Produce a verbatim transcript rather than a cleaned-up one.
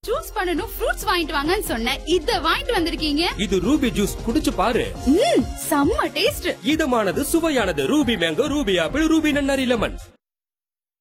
Juice பண்ணனும் fruits வாங்கிட்டு வாங்கன்னு சொன்னேன். இத வாங்கிட்டு வந்திருக்கீங்க. இது ரூபி ஜூஸ், குடிச்சு பாரு. ம், செம்ம taste. இதமானது, சுவையானது. Ruby mango, Ruby apple, Ruby நன்னாரி லெமன்.